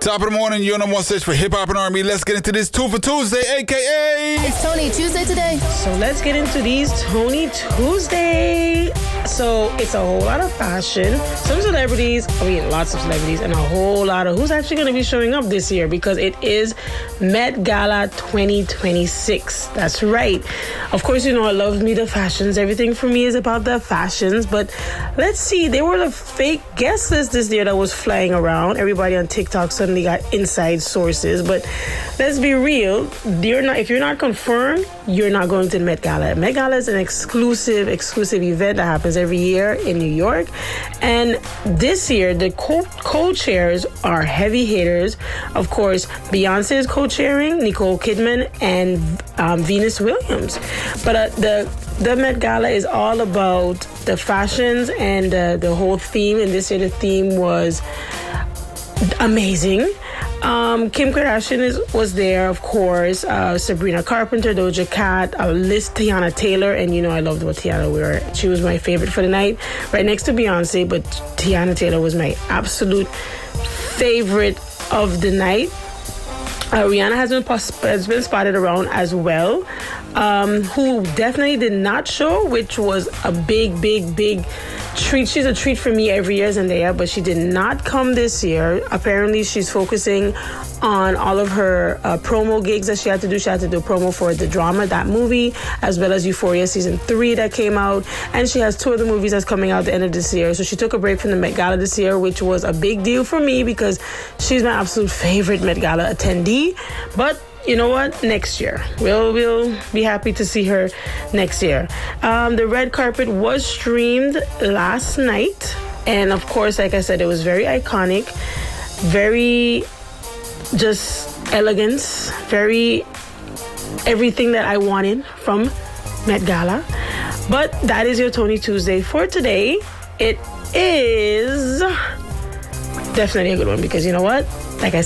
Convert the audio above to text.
Top of the morning, your number one search for hip hop and R&B. Let's get into this 2 for Tuesday, aka It's Tony Tuesday today. So let's get into these Tony Tuesday. So it's a whole lot of fashion. Some celebrities, lots of celebrities, and a whole lot of who's actually going to be showing up this year because it is Met Gala 2026. That's right. Of course, you know I love me the fashions. Everything for me is about the fashions. But let's see, there were the fake guest list this year that was flying around. Everybody on TikTok suddenly got inside sources. But let's be real. If you're not confirmed, you're not going to the Met Gala. Met Gala is an exclusive event that happens every year in New York. And this year, the co-chairs are heavy hitters. Of course, Beyonce is co-chairing, Nicole Kidman, and Venus Williams. But the Met Gala is all about the fashions and the whole theme. And this year, the theme was amazing. Kim Kardashian was there, of course. Sabrina Carpenter, Doja Cat, Tiana Taylor, and you know I loved what Tiana wore. She was my favorite for the night, right next to Beyonce. But Tiana Taylor was my absolute favorite of the night. Rihanna has been spotted around as well, who definitely did not show, which was a big treat. She's a treat for me every year, Zendaya, but she did not come this year. Apparently, she's focusing on all of her promo gigs that she had to do. She had to do a promo for The Drama, that movie, as well as Euphoria Season 3 that came out. And she has 2 other movies that's coming out at the end of this year. So she took a break from the Met Gala this year, which was a big deal for me because she's my absolute favorite Met Gala attendee. But you know what? Next year. We'll be happy to see her next year. The red carpet was streamed last night. And of course, like I said, it was very iconic. Very just elegance. Very everything that I wanted from Met Gala. But that is your Tony Tuesday for today. It is definitely a good one because you know what? Like I